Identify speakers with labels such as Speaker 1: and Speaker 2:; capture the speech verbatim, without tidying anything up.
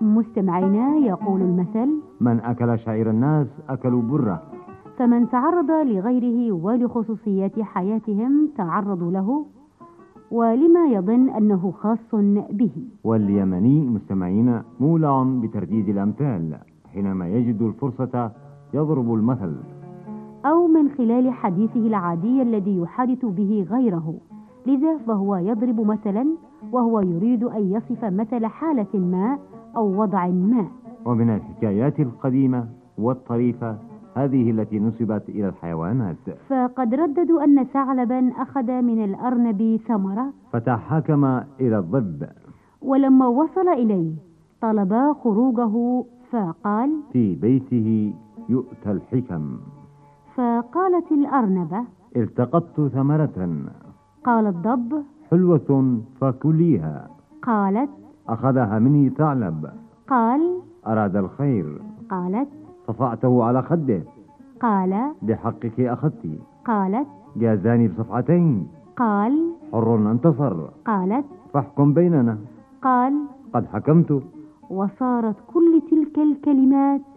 Speaker 1: مستمعينا، يقول المثل:
Speaker 2: من أكل شعير الناس أكلوا بره.
Speaker 1: فمن تعرض لغيره ولخصوصيات حياتهم تعرضوا له، ولما يظن أنه خاص به.
Speaker 2: واليمني مستمعين مولع بترديد الأمثال، حينما يجد الفرصة يضرب المثل،
Speaker 1: أو من خلال حديثه العادي الذي يحادث به غيره، لذا فهو يضرب مثلا وهو يريد أن يصف مثل حالة ما أو وضع ما.
Speaker 2: ومن الحكايات القديمة والطريفة هذه التي نسبت إلى الحيوانات.
Speaker 1: فقد رددوا أن ثعلبا أخذ من الأرنب ثمرة
Speaker 2: فتحاكم إلى الضب،
Speaker 1: ولما وصل إليه طلب خروجه، فقال:
Speaker 2: في بيته يؤتى الحكم.
Speaker 1: فقالت الأرنبة:
Speaker 2: التقطت ثمرة.
Speaker 1: قال الضب:
Speaker 2: حلوة فكليها.
Speaker 1: قالت:
Speaker 2: أخذها مني ثعلب.
Speaker 1: قال:
Speaker 2: أراد الخير.
Speaker 1: قالت:
Speaker 2: صفعته على خده.
Speaker 1: قال:
Speaker 2: بحقك أخذت.
Speaker 1: قالت:
Speaker 2: جازاني بصفعتين.
Speaker 1: قال:
Speaker 2: حر انتصر.
Speaker 1: قالت:
Speaker 2: فاحكم بيننا.
Speaker 1: قال:
Speaker 2: قد حكمت.
Speaker 1: وصارت كل تلك الكلمات